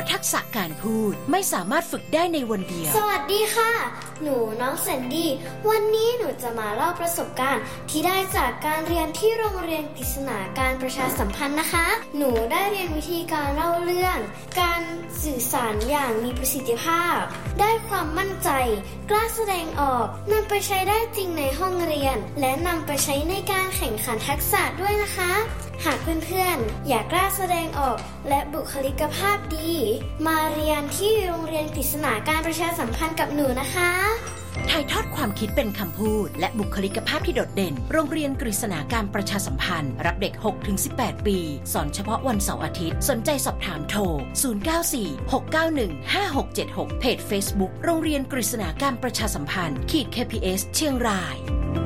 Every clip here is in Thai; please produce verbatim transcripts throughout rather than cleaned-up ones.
ทักษะการพูดไม่สามารถฝึกได้ในวันเดียวสวัสดีค่ะหนูน้องแสนดีวันนี้หนูจะมาเล่าประสบการณ์ที่ได้จากการเรียนที่โรงเรียนกฤษณาการประชาสัมพันธ์นะคะหนูได้เรียนวิธีการเล่าเรื่องการสื่อสารอย่างมีประสิทธิภาพได้ความมั่นใจกล้าแสดงออกนำไปใช้ได้จริงในห้องเรียนและนำไปใช้ในการแข่งขันทักษะด้วยนะคะหากเพื่อนๆอยากกล้าแสดงออกและบุคลิกภาพดีมาเรียนที่โรงเรียนกฤษณาการประชาสัมพันธ์กับหนูนะคะถ่ายทอดความคิดเป็นคำพูดและบุคลิกภาพที่โดดเด่นโรงเรียนกฤษณาการประชาสัมพันธ์รับเด็ก หกถึงสิบแปด ปีสอนเฉพาะวันเสาร์อาทิตย์สนใจสอบถามโทรศูนย์ เก้า สี่ หก เก้า หนึ่ง ห้า หก เจ็ด หกเพจ Facebook โรงเรียนกฤษณาการประชาสัมพันธ์ขีด เค พี เอส เชียงราย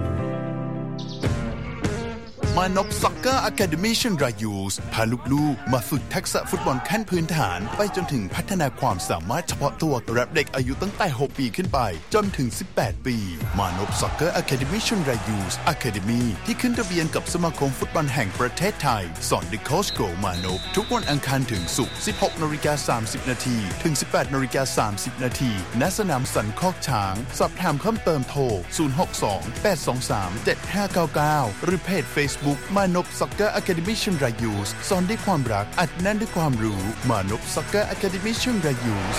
มานพซ็อกเกอร์อะคาเดมี่เชียงรายยูสพาลูกๆมาฝึกทักษะฟุตบอลขั้นพื้นฐานไปจนถึงพัฒนาความสามารถเฉพาะตัวรับเด็กอายุตั้งแต่หกปีขึ้นไปจนถึงสิบแปดปีมานพซ็อกเกอร์อะคาเดมี่เชียงรายยูสอะคาเดมี่ที่ขึ้นทะเบียนกับสมาคมฟุตบอลแห่งประเทศไทยสอนเด็กโค้ชโกมานพทุกวันอังคารถึงศุกร์ สิบหกนาฬิกาสามสิบนาทีถึง สิบแปดนาฬิกาสามสิบนาทีณสนามสันคอกช้างสอบถามเพิ่มเติมโทรศูนย์ หก สอง แปด สอง สาม เจ็ด ห้า เก้า เก้าหรือเพจ Facebook มานพซ็อกเกอร์อะคาเดมี่เชียงรายยูสสอนด้วยความรักอัดแน่นด้วยความรู้มานพซ็อกเกอร์อะคาเดมี่เชียงรายยูส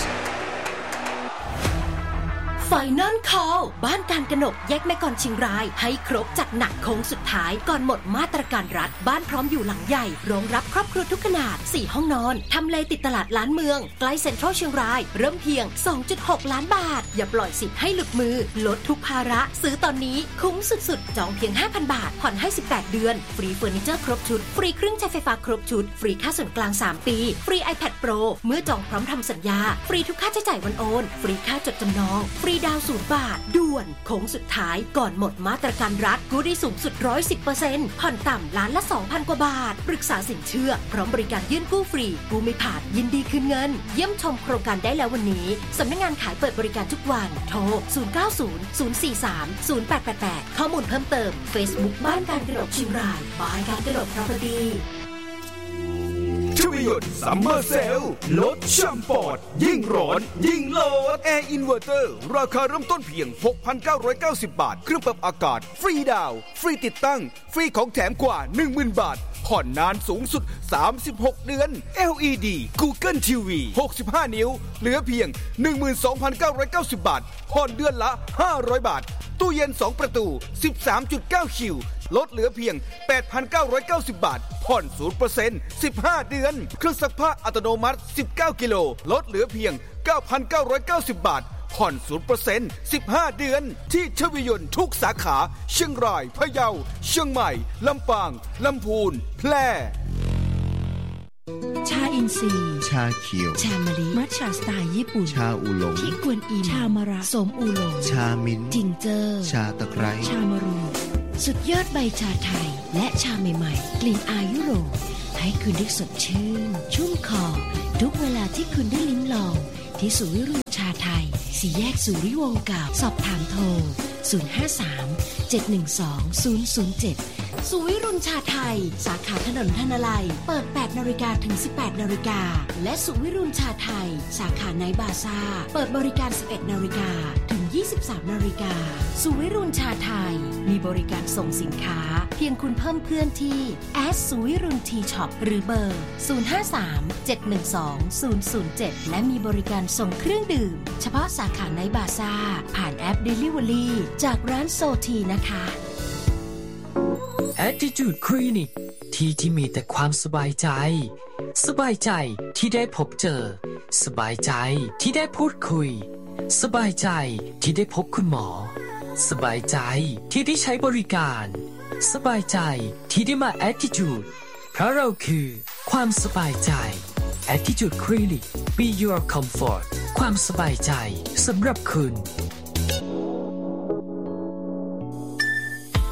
Final Call บ้านการกนกแยกแม่กลเชียงรายให้ครบจัดหนักโค้งสุดท้ายก่อนหมดมาตรการรัฐบ้านพร้อมอยู่หลังใหญ่รองรับครอบครัวทุกขนาดสี่ห้องนอนทำเลติดตลาดล้านเมืองใกล้เซ็นทรัลเชียงรายเริ่มเพียง สองจุดหก ล้านบาทอย่าปล่อยสิทธิ์ให้หลุดมือลดทุกภาระซื้อตอนนี้คุ้มสุดๆจองเพียง ห้าพัน บาทผ่อนให้สิบแปดเดือนฟรีเฟอร์นิเจอร์ครบชุดฟรีเครื่องใช้ไฟฟ้าครบชุดฟรีค่าส่วนกลางสามปีฟรี iPad Pro เมื่อจองพร้อมทำสัญญาฟรีทุกค่าใช้จ่ายวันโอนฟรีค่าจดจำนองฟรีดาวน์ศูนย์บาทด่วนโค้งสุดท้ายก่อนหมดมาตรการรัฐกู้ได้สูงสุด หนึ่งร้อยสิบเปอร์เซ็นต์ ผ่อนต่ำล้านละ สองพัน กว่าบาทปรึกษาสินเชื่อพร้อมบริการยื่นกู้ฟรีกู้ไม่ผ่านยินดีคืนเงินเยี่ยมชมโครงการได้แล้ววันนี้สำนักงานขายเปิดบริการทุกวันโทรศูนย์ เก้า ศูนย์ ศูนย์ สี่ สาม ศูนย์ แปด แปด แปดข้อมูลเพิ่มเติม Facebook บ้านการกนกเชียงรายบ้านการกนก Property ทวีหยดซัมเมอร์เซลลดช่ำปอดยิ่งร้อนยิ่งโหลดแอร์อินเวอร์เตอร์ราคาเริ่มต้นเพียง หกพันเก้าร้อยเก้าสิบ บาทเครื่องปรับอากาศฟรีดาวน์ฟรีติดตั้งฟรีของแถมกว่า หนึ่งหมื่น บาทผ่อนนานสูงสุดสามสิบหกเดือน แอล อี ดี Google ที วี หกสิบห้า นิ้วเหลือเพียง หนึ่งหมื่นสองพันเก้าร้อยเก้าสิบ บาทผ่อนเดือนละห้าร้อยบาทตู้เย็นสองประตู สิบสามจุดเก้า คิวลดเหลือเพียง แปดพันเก้าร้อยเก้าสิบ บาทผ่อน ศูนย์เปอร์เซ็นต์ สิบห้าเดือนเครื่องซักผ้าอัตโนมัติสิบเก้ากิโลลดเหลือเพียง เก้าพันเก้าร้อยเก้าสิบ บาทผ่อน ศูนย์เปอร์เซ็นต์ สิบห้าเดือนที่ชวิยนต์ทุกสาขาเชียงรายพะเยาเชียงใหม่ลำปางลำพูนแพร่ชาอินทรีย์ชาเขียวชามะลิมัทฉะสไตล์ญี่ปุ่นชาอูหลงที่กวนอิมชามะระสมอูหลงชามิ้นจิงเจอร์ชาตะไคร้ชามะรูสุดยอดใบชาไทยและชาใหม่ๆกลิ่นอายยุโรปให้คุณได้สดชื่นชุ่มคอทุกเวลาที่คุณได้ลิ้มลองที่สุวิรุณชาไทยสี่แยกสุริวงศ์เก่าสอบถามโทรศูนย์ ห้า สาม เจ็ด หนึ่ง สอง ศูนย์ ศูนย์ เจ็ดสุวิรุณชาไทยสาขาถนนธนลัยเปิด แปดนาฬิกา ถึง สิบแปดนาฬิกาและสุวิรุณชาไทยสาขาไนท์บาซ่าเปิดบริการ สิบเอ็ดนาฬิกา ถึง ยี่สิบสามนาฬิกาสุวิรุณชาไทยมีบริการส่งสินค้าเพียงคุณเพิ่มเพื่อนที่แอดสุวิรุณทีช็อปหรือเบอร์ศูนย์ ห้า สาม เจ็ด หนึ่ง สอง ศูนย์ ศูนย์ เจ็ดและมีบริการส่งเครื่องดื่มเฉพาะสาขาไนท์บาซ่าผ่านแอป Delivery จากร้านโซทีนะคะ Attitude Clinic ที่ที่มีแต่ความสบายใจสบายใจที่ได้พบเจอสบายใจที่ได้พูดคุยสบายใจที่ได้พบคุณหมอสบายใจที่ได้ใช้บริการสบายใจที่ได้มา Attitude เพราะเราคือความสบายใจ Attitude Clinic Be Your Comfort ความสบายใจสำหรับคุณ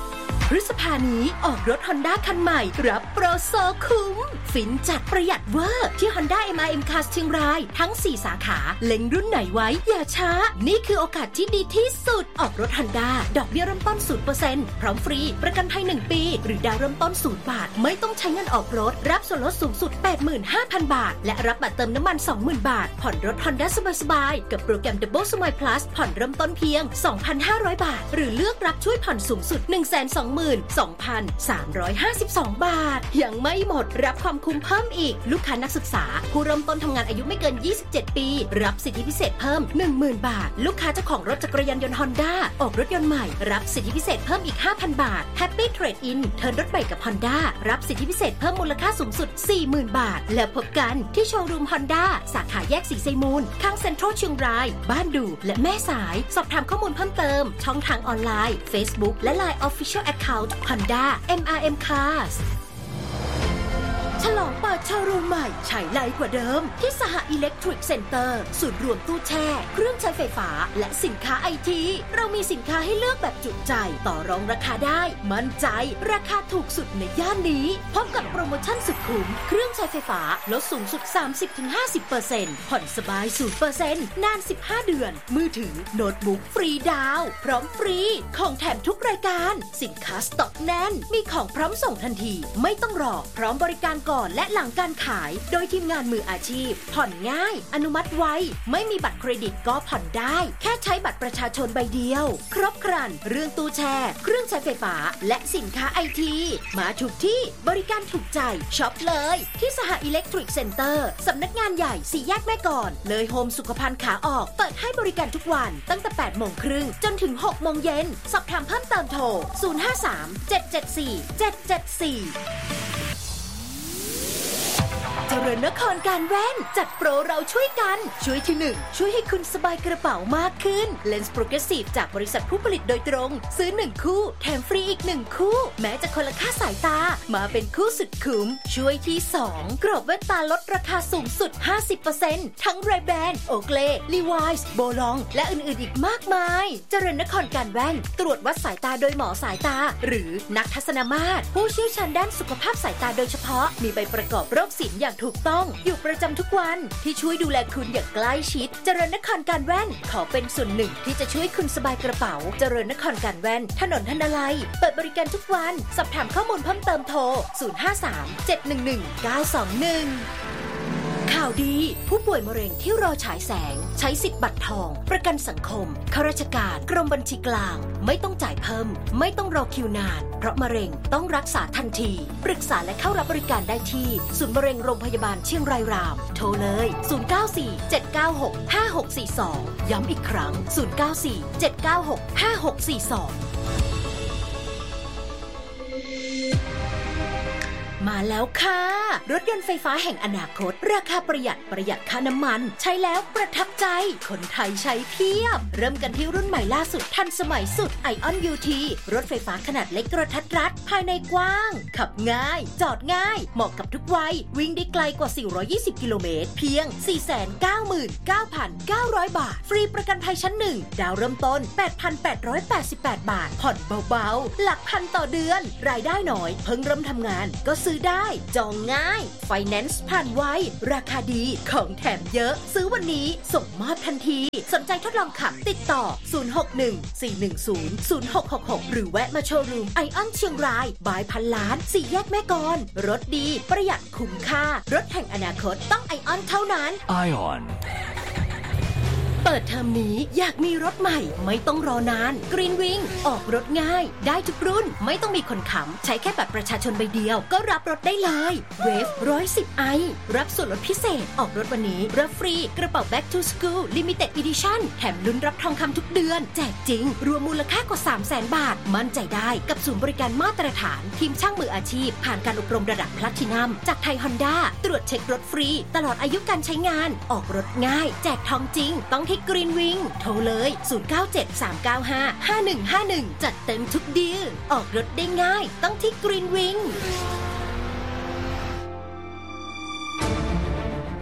พฤษภานี้ออกรถ Honda คันใหม่รับโปรโซคุ้มฟินจัดประหยัดเวอร์ที่ Honda เอ็ม อาร์ เอ็ม Cars เชียงรายทั้งสี่สาขาเล็งรุ่นไหนไว้อย่าช้านี่คือโอกาสที่ดีที่สุดออกรถ Honda ดอกเบี้ยเริ่มต้น ศูนย์เปอร์เซ็นต์ พร้อมฟรีประกันภัยหนึ่งปีหรือดาวเริ่มต้นศูนย์บาทไม่ต้องใช้เงินออกรถรับส่วนลดสูงสุด แปดหมื่นห้าพัน บาทและรับบัตรเติมน้ำมัน สองหมื่น บาทผ่อนรถ Honda สบายๆกับโปรแกรม Double Smile Plus ผ่อนเริ่มต้นเพียง สองพันห้าร้อย บาทหรือเลือกรับช่วยผ่อนสูงสุด หนึ่งแสนสองหมื่นสองพันสามร้อยห้าสิบสอง บาทยังไม่หมดรับความคุ้มเพิ่มอีกลูกค้านักศึกษาผู้เริ่มต้นทำงานอายุไม่เกินยี่สิบเจ็ดปีรับสิทธิพิเศษเพิ่ม หนึ่งหมื่น บาทลูกค้าเจ้าของรถจักรยานยนต์ Honda ออกรถยนต์ใหม่รับสิทธิพิเศษเพิ่มอีก ห้าพัน บาท Happy Trade In เทิร์นรถใหม่กับ Honda รับสิทธิพิเศษเพิ่มมูลค่าสูงสุด สี่หมื่น บาทแล้วพบกันที่โชว์รูม Honda สาขาแยกสีไซมูลข้างเซ็นทรัลเชียงรายบ้านดูและแม่สายสอบถามข้อมูลเพิ่มเติมช่องทางออนไลน์ Facebook และ ไลน์ Official Account Honda เอ็ม อาร์ เอ็ม Carsฉลองเปิดโชว์รูมใหม่ใช้ไรกว่าเดิมที่สหอิเล็กทริกเซ็นเตอร์ศูนย์รวมตู้แช่เครื่องใช้ไฟฟ้าและสินค้าไอทีเรามีสินค้าให้เลือกแบบจุใจต่อรองราคาได้มั่นใจราคาถูกสุดในย่านนี้พบกับโปรโมชั่นสุดคุ้มเครื่องใช้ไฟฟ้าลดสูงสุด สามสิบถึงห้าสิบเปอร์เซ็นต์ ผ่อนสบาย ศูนย์เปอร์เซ็นต์ นานสิบห้าเดือนมือถือโน้ตบุ๊กฟรีดาวพร้อมฟรีของแถมทุกรายการสินค้าสต็อกแน่นมีของพร้อมส่งทันทีไม่ต้องรอพร้อมบริการก่อนและหลังการขายโดยทีมงานมืออาชีพผ่อนง่ายอนุมัติไวไม่มีบัตรเครดิตก็ผ่อนได้แค่ใช้บัตรประชาชนใบเดียวครบครันเรื่องตู้แช่เครื่องใช้ไฟฟ้าและสินค้าไอทีมาถูกที่บริการถูกใจช็อปเลยที่สหอิเล็กทริกเซ็นเตอร์สำนักงานใหญ่สี่แยกแม่กลอนเลยโฮมสุขภัณฑ์ขาออกเปิดให้บริการทุกวันตั้งแต่แปดโมงครึ่งจนถึงหกโมงเย็นสอบถามเพิ่มเติมโทรศูนย์ ห้า สาม เจ็ด เจ็ด สี่ เจ็ด เจ็ด สี่เจริญนครการแว่นจัดโปรเราช่วยกันช่วยที่หนึ่งช่วยให้คุณสบายกระเป๋ามากขึ้นเลนส์โปรเกรสซีฟจากบริษัทผู้ผลิตโดยตรงซื้อหนึ่งคู่แถมฟรีอีกหนึ่งคู่แม้จะคนละค่าสายตามาเป็นคู่สุดคุ้มช่วยที่สองกรอบแว่นตาลดราคาสูงสุด ห้าสิบเปอร์เซ็นต์ ทั้งเรแบนโอเกลลีวายส์โบลองและอื่นๆอีกมากมายเจริญนครการแว่นตรวจวัดสายตาโดยหมอสายตาหรือนักทัศนมาตรผู้เชี่ยวชาญด้านสุขภาพสายตาโดยเฉพาะมีใบประกอบโรคศิลป์อย่างถูกต้องอยู่ประจำทุกวันที่ช่วยดูแลคุณอย่างใกล้ชิดเจริญนครการแว่นขอเป็นส่วนหนึ่งที่จะช่วยคุณสบายกระเป๋าเจริญนครการแว่นถนนธนาลัยเปิดบริการทุกวันสอบถามข้อมูลเพิ่มเติมโทรศูนย์ ห้า สาม เจ็ด หนึ่ง หนึ่ง เก้า สอง หนึ่งข่าวดีผู้ป่วยมะเร็งที่รอฉายแสงใช้สิทธิ์บัตรทองประกันสังคมข้าราชการกรมบัญชีกลางไม่ต้องจ่ายเพิ่มไม่ต้องรอคิวนานเพราะมะเร็งต้องรักษาทันทีปรึกษาและเข้ารับบริการได้ที่ศูนย์มะเร็งโรงพยาบาลเชียงรายรามโทรเลยศูนย์ เก้า สี่ เจ็ด เก้า หก ห้า หก สี่ สองย้ำอีกครั้งศูนย์ เก้า สี่ เจ็ด เก้า หก ห้า หก สี่ สองมาแล้วค่ะรถยนต์ไฟฟ้าแห่งอนาคตราคาประหยัดประหยัดค่าน้ำมันใช้แล้วประทับใจคนไทยใช้เพียบเริ่มกันที่รุ่นใหม่ล่าสุดทันสมัยสุด Ion ยู ที รถไฟฟ้าขนาดเล็กกระทัดรัดภายในกว้างขับง่ายจอดง่ายเหมาะกับทุกวัยวิ่งได้ไกลกว่าสี่ร้อยยี่สิบกิโลเมตรเพียง สี่แสนเก้าหมื่นเก้าพันเก้าร้อย บาทฟรีประกันภัยชั้นหนึ่งดาวเริ่มต้น แปดพันแปดร้อยแปดสิบแปด บาทผ่อนเบาๆหลักพันต่อเดือนรายได้น้อยเพิ่งเริ่มทำงานก็ซื้อได้จองง่ายไฟแนนซ์ผ่านไวราคาดีของแถมเยอะซื้อวันนี้ส่งมอบทันทีสนใจทดลองขับติดต่อศูนย์ หก หนึ่ง สี่ หนึ่ง ศูนย์ ศูนย์ หก หก หกหรือแวะมาโชว์รูมไอออนเชียงรายบายพันล้านสี่แยกแม่กลรถดีประหยัดคุ้มค่ารถแห่งอนาคตต้องไอออนเท่านั้น Ion เปิดเทอมนี้อยากมีรถใหม่ไม่ต้องรอนาน Green Wing ออกรถง่ายได้ทุกรุ่นไม่ต้องมีคนค้ำใช้แค่บัตรประชาชนใบเดียวก็รับรถได้เลย Wave หนึ่งร้อยสิบไอรับส่วนลดพิเศษออกรถวันนี้รับฟรีกระเป๋า Back to School Limited Edition แถมลุ้นรับทองคำทุกเดือนแจกจริงรวมมูลค่ากว่า สามแสน บาทมั่นใจได้กับศูนย์บริการมาตรฐานทีมช่างมืออาชีพผ่านการอบรมระดับแพลทินัมจากไทย Honda ตรวจเช็ครถฟรีตลอดอายุการใช้งานออกรถง่ายแจกทองจริงต้องที่ Green Wing โทรเลยศูนย์ เก้า เจ็ด สาม เก้า ห้า ห้า หนึ่ง ห้า หนึ่งจัดเต็มทุกดีลออกรถได้ง่ายต้องที่ Green Wing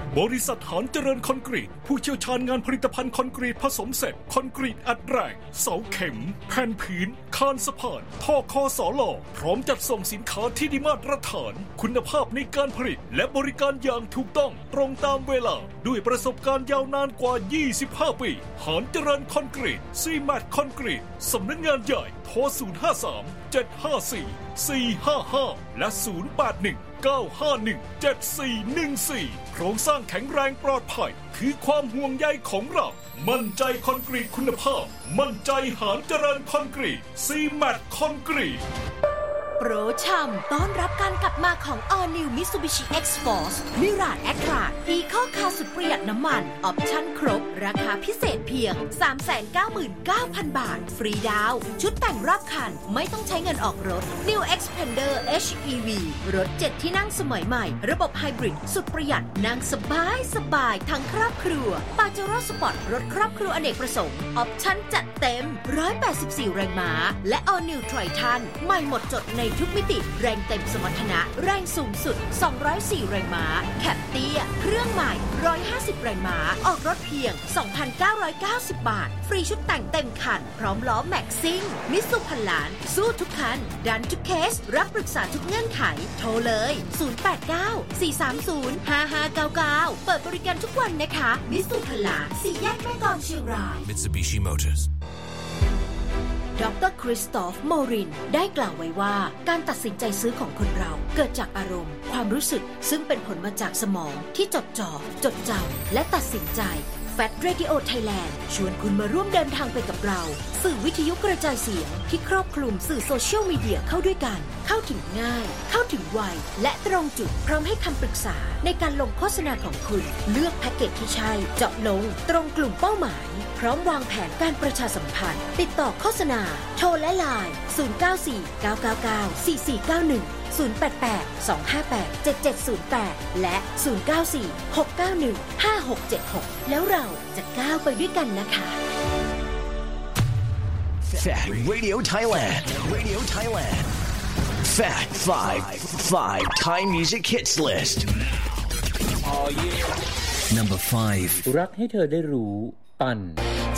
บริษัทหานเจริญคอนกรีตผู้เชี่ยวชาญงานผลิตภัณฑ์คอนกรีตผสมเสร็จคอนกรีตอัดแรงเสาเข็มแผ่นผืนคานสะพานท่อคอสลพร้อมจัดส่งสินค้าที่ได้มาตรฐานคุณภาพในการผลิตและบริการอย่างถูกต้องตรงตามเวลาด้วยประสบการณ์ยาวนานกว่ายี่สิบห้าปีหานเจริญคอนกรีตซีแมทคอนกรีตสำนักงานใหญ่โทรศูนย์ ห้า สาม เจ็ด ห้า สี่ สี่ ห้า ห้าและศูนย์ แปด หนึ่ง เก้า ห้า หนึ่ง เจ็ด สี่ หนึ่ง สี่โครงสร้างแข็งแรงปลอดภัยคือความห่วงใยของเรามั่นใจคอนกรีตคุณภาพมั่นใจหานเจริญคอนกรีตซีแมทคอนกรีตโปรชัมต้อนรับการกลับมาของ All New Mitsubishi X-Force Mirage Attract Eco Car สุดประหยัดน้ำมันออปชั่นครบราคาพิเศษเพียง สามแสนเก้าหมื่นเก้าพัน บาทฟรีดาวน์ชุดแต่งรอบคันไม่ต้องใช้เงินออกรถ New Xpander เอช อี วี รถเจ็ดที่นั่งสมัยใหม่ระบบไฮบริดสุดประหยัดนั่งสบายสบายทั้งครอบครัว Pajero Sport รถครอบครัวอเนกประสงค์ออปชั่นจัดเต็มหนึ่งร้อยแปดสิบสี่แรงม้าและ All New Triton ใหม่หมดจดในทุกมิติแรงเต็มสมรรถนะแรงสูงสุดสองร้อยสี่แรงม้าแคปเตี้ยเครื่องใหม่หนึ่งร้อยห้าสิบแรงม้าออกรถเพียง สองพันเก้าร้อยเก้าสิบ บาทฟรีชุดแต่งเต็มคันพร้อมล้อแม็กซิ่งมิตซูพันล้านสู้ทุกคันดันทุกเคสรับปรึกษาทุกเงื่อนไขโทรเลยศูนย์ แปด เก้า สี่ สาม ศูนย์ ห้า ห้า เก้า เก้าเปิดบริการทุกวันนะคะมิตซูพันล้านสี่แยกแม่กลองเชียงราย Mitsubishi Motors ดร.คริสตอฟ โมรินได้กล่าวไว้ว่าการตัดสินใจซื้อของคนเราเกิดจากอารมณ์ความรู้สึกซึ่งเป็นผลมาจากสมองที่จดจ่อจดจำและตัดสินใจ Fat Radio Thailand ชวนคุณมาร่วมเดินทางไปกับเราสื่อวิทยุกระจายเสียงที่ครอบคลุมสื่อโซเชียลมีเดียเข้าด้วยกันเข้าถึงง่ายเข้าถึงไวและตรงจุดพร้อมให้คำปรึกษาในการลงโฆษณาของคุณเลือกแพ็กเกจที่ใช่เจาะลงตรงกลุ่มเป้าหมายพร้อมวางแผนการประชาสัมพันธ์ติดต่อโฆษณาโทรและไลน์ศูนย์ เก้า สี่ เก้า เก้า เก้า สี่ สี่ เก้า หนึ่ง ศูนย์ แปด แปด สอง ห้า แปด เจ็ด เจ็ด ศูนย์ แปดและศูนย์ เก้า สี่ หก เก้า หนึ่ง ห้า หก เจ็ด หกแล้วเราจะก้าวไปด้วยกันนะคะ Fat Radio Thailand Radio Thailand Fat five five Thai Music Hits List oh, yeah. Number five รักให้เธอได้รู้ปัน